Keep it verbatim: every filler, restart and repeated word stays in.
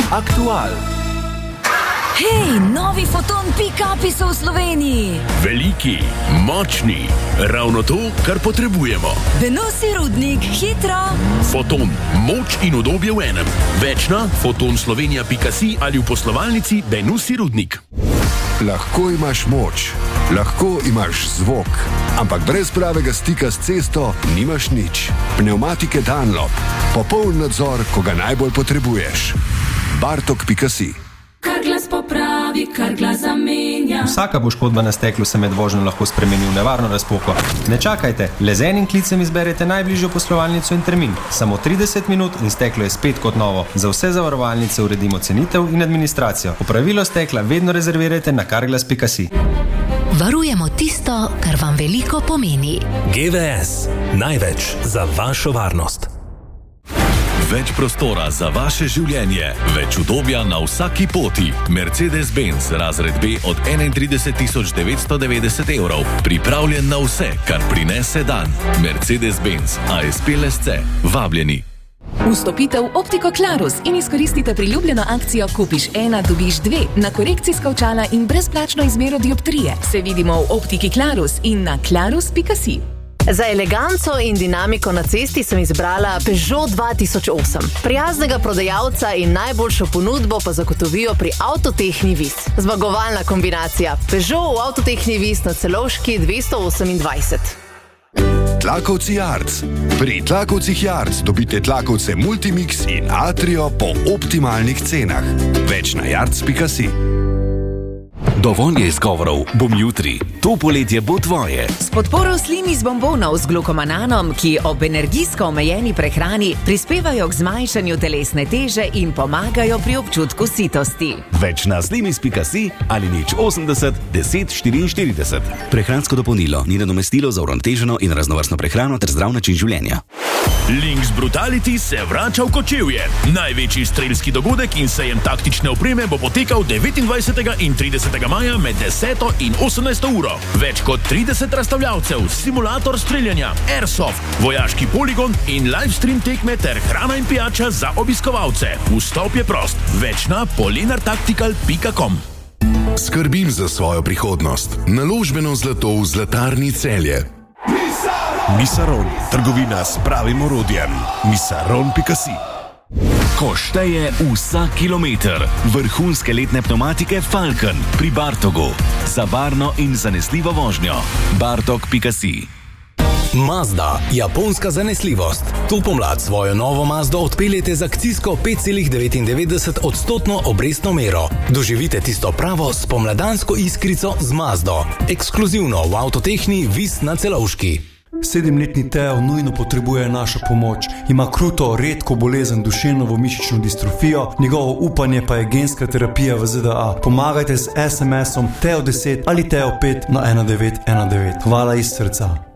Aktual. Hej, novi Foton pick-upi so v Sloveniji. Veliki, močni, ravno to, kar potrebujemo. Benosi Rudnik, hitro. Foton, moč in udobje v enem. Več na foton slovenija pika si ali v poslovalnici Benosi Rudnik. Lahko imaš moč, lahko imaš zvok, ampak brez pravega stika s cesto nimaš nič. Pneumatike Dunlop. Popoln nadzor, ko ga najbolj potrebuješ. Bartok pika si. Kar glas popravi, kar glas zamenja. Vsaka poškodba na steklu se med vožnjo lahko spremeni v nevarno razpoko. Ne čakajte, le z enim klicem izberete najbližjo poslovalnico in termin. Samo trideset minut in steklo je spet kot novo. Za vse zavarovalnice uredimo cenitev in administracijo. Opravilo stekla vedno rezervirajte na karglas pika si. Varujemo tisto, kar vam veliko pomeni. G V S. Največ za vašo varnost. Več prostora za vaše življenje, več udobja na vsaki poti. Mercedes-Benz razred B od enaintrideset tisoč devetsto devetdeset evrov. Pripravljen na vse, kar prinese dan. Mercedes-Benz A S P L S C. Vabljeni. Vstopite v Optiko Klarus in izkoristite priljubljeno akcijo Kupiš ena, dobiš dve na korekcijska očala in brezplačno izmero dioptrije. Se vidimo v Optiki Klarus in na klarus pika si. Za eleganco in dinamiko na cesti sem izbrala Peugeot dva tisoč osem. Prijaznega prodajalca in najboljšo ponudbo pa zagotovijo pri Avtotehni Vis. Zmagovalna kombinacija. Peugeot v Avtotehni Vis na Celovški dvesto osemindvajset. Tlakovci Jarc. Pri Tlakovcih Jarc dobite tlakovce Multimix in Atrio po optimalnih cenah. Več na jarc pika si. Dovolj je izgovorov, bom jutri. To poletje bo tvoje. S podporo Slim iz bombonov z glukomananom, ki ob energijsko omejeni prehrani prispevajo k zmanjšanju telesne teže in pomagajo pri občutku sitosti. Več na slimis pika si ali nič osemdeset deset štiriinštirideset. Prehransko dopolnilo ni nadomestilo za uravnoteženo in raznovrstno prehrano ter zdrav način življenja. Lynx Brutality se vrača v Kočevje. Največji strelski dogodek in sejem taktične opreme bo potekal devetindvajsetega in tridesetega maja med deseto in osemnajsto uro. Več kot trideset razstavljavcev, simulator streljanja, airsoft, vojaški poligon in livestream tekme ter hrana in pijača za obiskovalce. Vstop je prost. Več na polenartactical pika com. Skrbim za svojo prihodnost. Naložbeno zlato v Zlatarni Celje. Misaron, trgovina s pravim orodjem. misaron pika si. Ko šteje vsak kilometer. Vrhunske letne pneumatike Falcon pri Bartogu. Za varno in zanesljivo vožnjo. bartok pika si. Mazda, japonska zanesljivost. To pomlad svojo novo Mazdo odpeljete z akcijsko pet celih devetindevetdeset odstotno obrestno mero. Doživite tisto pravo spomladansko iskrico z Mazdo. Ekskluzivno v Avtotehni Vis na Celovški. Sedemletni Teo nujno potrebuje našo pomoč. Ima kruto, redko bolezen duševno-mišično distrofijo, njegovo upanje pa je genska terapija v Z D A. Pomagajte z es em esom Teo deset ali Teo pet na ena devet ena devet. Hvala iz srca.